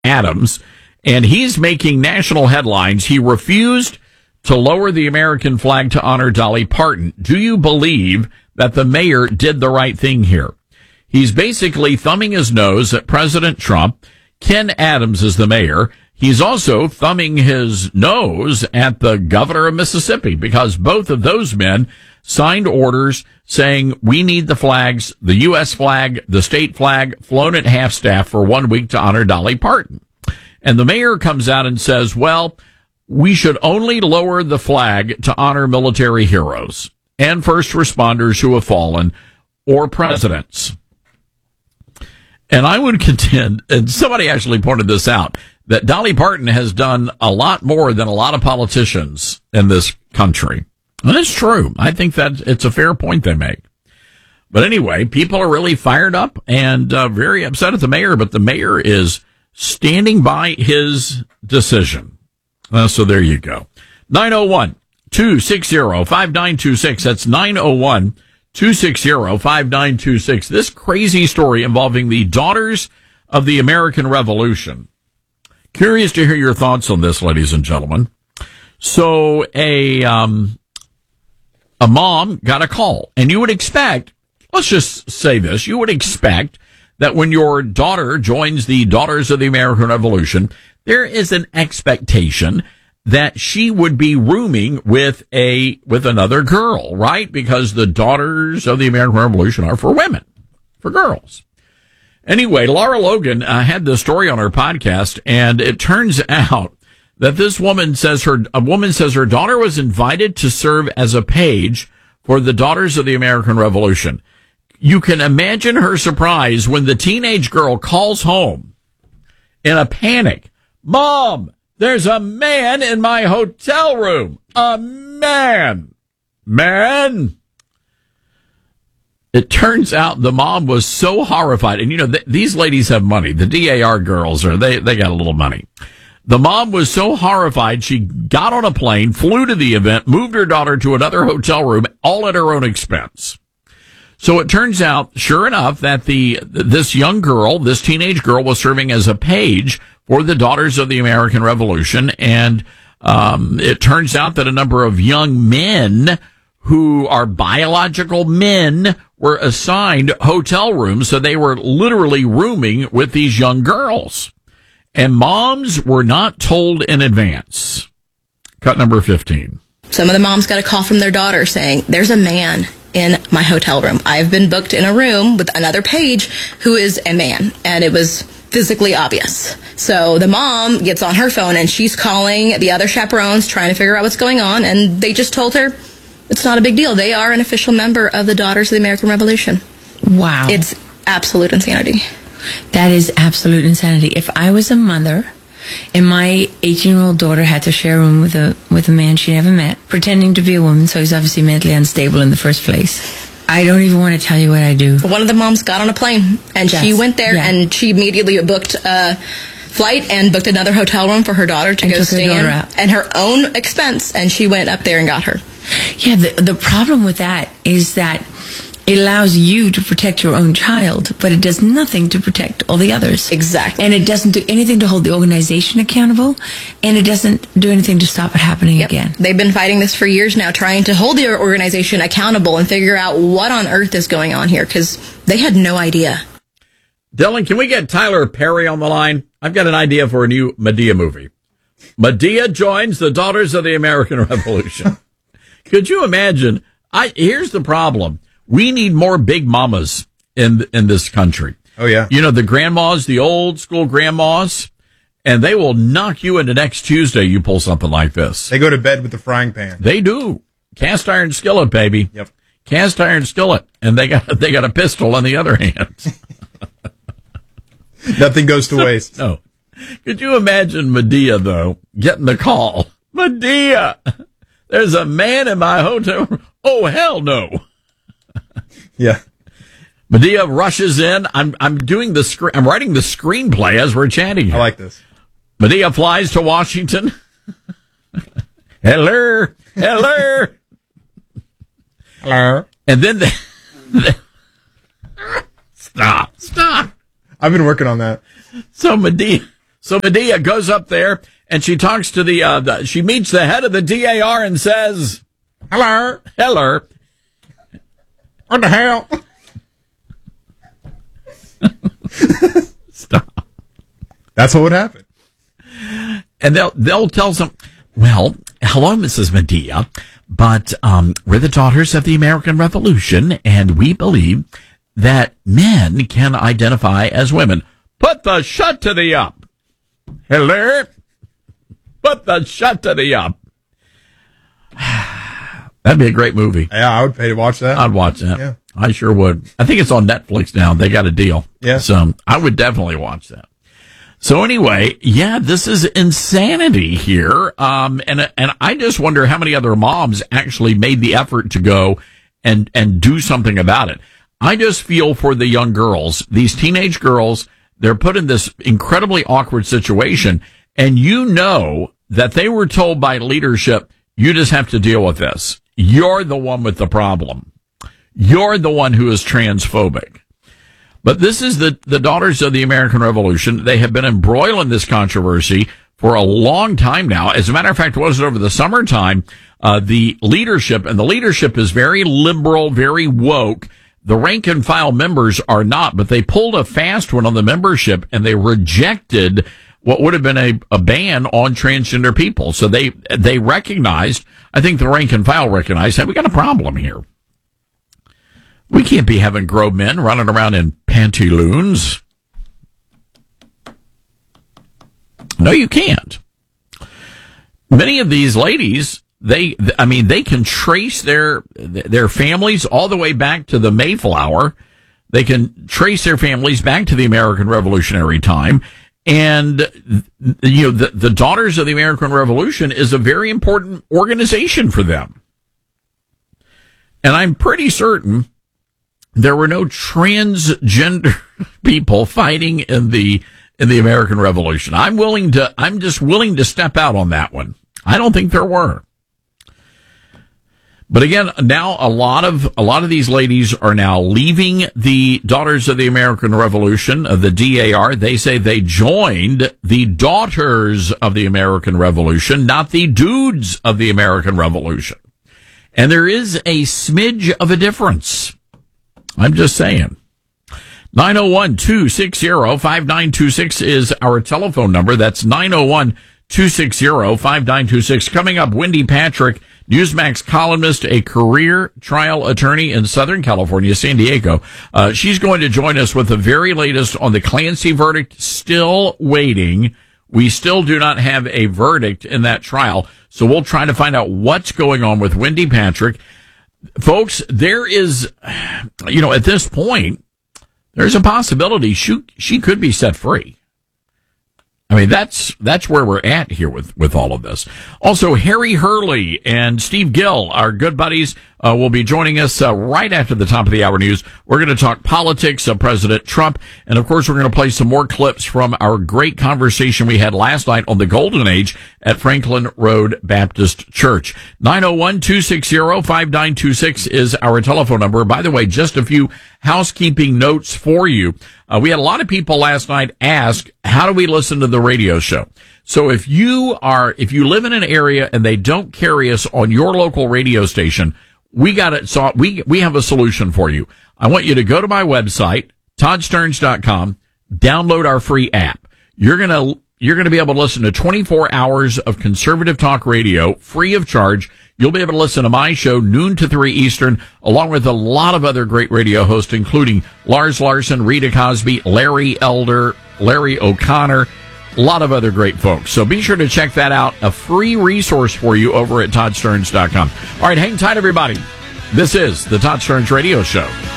Adams, and he's making national headlines. He refused to lower the American flag to honor Dolly Parton. Do you believe that the mayor did the right thing here? He's basically thumbing his nose at President Trump. Ken Adams is the mayor. He's also thumbing his nose at the governor of Mississippi, because both of those men signed orders saying we need the flags, the U.S. flag, the state flag, flown at half-staff for 1 week to honor Dolly Parton. And the mayor comes out and says, well, we should only lower the flag to honor military heroes and first responders who have fallen, or presidents. And I would contend, and somebody actually pointed this out, that Dolly Parton has done a lot more than a lot of politicians in this country. And it's true. I think that it's a fair point they make. But anyway, people are really fired up and very upset at the mayor, but the mayor is standing by his decision. So there you go. 901-260-5926. That's 901-260-5926. This crazy story involving the Daughters of the American Revolution. Curious to hear your thoughts on this, ladies and gentlemen. So a mom got a call, and you would expect, let's just say this, you would expect that when your daughter joins the Daughters of the American Revolution, there is an expectation that she would be rooming with another girl, right? Because the Daughters of the American Revolution are for women, for girls. Anyway, Laura Logan had this story on her podcast, and it turns out that this woman says her daughter was invited to serve as a page for the Daughters of the American Revolution. You can imagine her surprise when the teenage girl calls home in a panic. Mom, there's a man in my hotel room. A man. Man. It turns out the mom was so horrified. And, you know, these ladies have money. The DAR girls, they got a little money. The mom was so horrified, she got on a plane, flew to the event, moved her daughter to another hotel room, all at her own expense. So it turns out, sure enough, that this young girl, this teenage girl, was serving as a page for the Daughters of the American Revolution. And it turns out that a number of young men who are biological men were assigned hotel rooms. So they were literally rooming with these young girls. And moms were not told in advance. Cut number 15. Some of the moms got a call from their daughter saying, there's a man in my hotel room. I've been booked in a room with another page who is a man. And it was physically obvious. So the mom gets on her phone and she's calling the other chaperones trying to figure out what's going on. And they just told her it's not a big deal. They are an official member of the Daughters of the American Revolution. Wow. It's absolute insanity. That is absolute insanity. If I was a mother and my 18-year-old daughter had to share a room with a man she never met, pretending to be a woman, so he's obviously mentally unstable in the first place, I don't even want to tell you what I do. One of the moms got on a plane, and she went there, and she immediately booked a flight and booked another hotel room for her daughter to go stay in, at her own expense, and she went up there and got her. Yeah, the problem with that is that it allows you to protect your own child, but it does nothing to protect all the others. Exactly. And it doesn't do anything to hold the organization accountable, and it doesn't do anything to stop it happening again. They've been fighting this for years now, trying to hold the organization accountable and figure out what on earth is going on here, because they had no idea. Dylan, can we get Tyler Perry on the line? I've got an idea for a new Medea movie. Medea joins the Daughters of the American Revolution. Could you imagine? Here's the problem. We need more big mamas in this country. Oh, yeah. You know, the grandmas, the old school grandmas, and they will knock you into next Tuesday you pull something like this. They go to bed with the frying pan. They do. Cast iron skillet, baby. Yep. Cast iron skillet. And they got a pistol on the other hand. Nothing goes to waste. No. Could you imagine Medea, though, getting the call? Medea! There's a man in my hotel room. Oh, hell no. Yeah. Medea rushes in. I'm writing the screenplay as we're chatting here. I like this. Medea flies to Washington. Hello. And then stop. I've been working on that. So Medea So Medea goes up there and she talks to she meets the head of the DAR and says, "Hello, hello. What the hell?" Stop. That's what would happen. And they'll tell some, well, hello, Mrs. Medea, but we're the daughters of the American Revolution, and we believe that men can identify as women. Put the shut to the up. Hello? Put the shut to the up. That'd be a great movie. Yeah, I would pay to watch that. I'd watch that. Yeah. I sure would. I think it's on Netflix now. They got a deal. Yeah. So I would definitely watch that. So anyway, yeah, this is insanity here. And I just wonder how many other moms actually made the effort to go and do something about it. I just feel for the young girls, these teenage girls, they're put in this incredibly awkward situation. And you know that they were told by leadership, you just have to deal with this. You're the one with the problem. You're the one who is transphobic. But this is the Daughters of the American Revolution. They have been embroiled in this controversy for a long time now. As a matter of fact, it wasn't over the summertime. The leadership is very liberal, very woke. The rank and file members are not, but they pulled a fast one on the membership and they rejected what would have been a ban on transgender people. So they recognized, I think the rank and file recognized that we got a problem here. We can't be having grown men running around in pantaloons. No, you can't. Many of these ladies, they can trace their families all the way back to the Mayflower. They can trace their families back to the American Revolutionary time. And, the Daughters of the American Revolution is a very important organization for them. And I'm pretty certain there were no transgender people fighting in the American Revolution. I'm just willing to step out on that one. I don't think there were. But again, now a lot of these ladies are now leaving the Daughters of the American Revolution, the DAR. They say they joined the Daughters of the American Revolution, not the Dudes of the American Revolution. And there is a smidge of a difference. I'm just saying. 901-260-5926 is our telephone number. That's 901-260-5926. Coming up, Wendy Patrick, Newsmax columnist, a career trial attorney in Southern California, San Diego. She's going to join us with the very latest on the Clancy verdict. Still waiting. We still do not have a verdict in that trial. So we'll try to find out what's going on with Wendy Patrick. Folks, there is, at this point, there's a possibility she could be set free. I mean, that's where we're at here with all of this. Also, Harry Hurley and Steve Gill, our good buddies, will be joining us right after the top of the hour news. We're going to talk politics of President Trump. And of course, we're going to play some more clips from our great conversation we had last night on the Golden Age at Franklin Road Baptist Church. 901-260-5926 is our telephone number. By the way, just a few housekeeping notes for you. We had a lot of people last night ask, how do we listen to the radio show? So if you live in an area and they don't carry us on your local radio station, we got it. So we have a solution for you. I want you to go to my website, toddsterns.com, download our free app. You're going to be able to listen to 24 hours of conservative talk radio free of charge. You'll be able to listen to my show noon to 3 Eastern, along with a lot of other great radio hosts, including Lars Larson, Rita Cosby, Larry Elder, Larry O'Connor, a lot of other great folks. So be sure to check that out. A free resource for you over at toddsterns.com. All right, hang tight, everybody. This is the Todd Stearns Radio Show.